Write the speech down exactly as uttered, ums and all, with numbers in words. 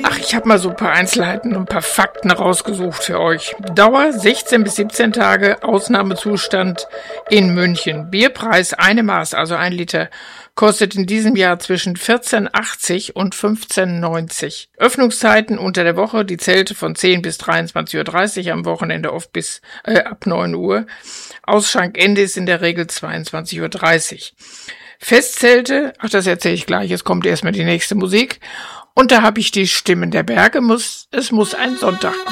Ach, ich habe mal so ein paar Einzelheiten und ein paar Fakten rausgesucht für euch. Dauer sechzehn bis siebzehn Tage, Ausnahmezustand in München. Bierpreis eine Maß, also ein Liter, kostet in diesem Jahr zwischen vierzehn achtzig und fünfzehn neunzig. Öffnungszeiten unter der Woche, die Zelte von zehn bis dreiundzwanzig Uhr dreißig, am Wochenende oft bis äh, ab neun Uhr. Ausschenkende ist in der Regel zweiundzwanzig Uhr dreißig. Festzelte, ach, das erzähle ich gleich, es kommt erstmal die nächste Musik. Und da habe ich die Stimmen der Berge, muss, es muss ein Sonntag